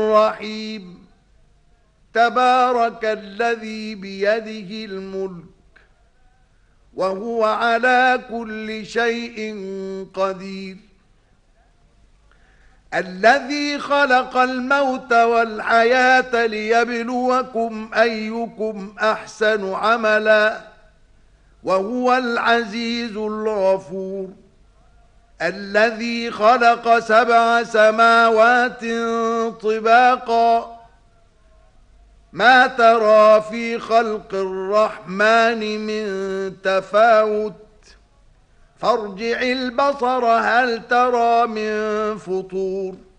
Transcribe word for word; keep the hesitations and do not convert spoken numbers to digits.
رحيم. تبارك الذي بيده الملك وهو على كل شيء قدير. الذي خلق الموت والحياة ليبلوكم أيكم أحسن عملا وهو العزيز الغفور. الذي خلق سبع سماوات طباقا ما ترى في خلق الرحمن من تفاوت فارجع البصر هل ترى من فطور.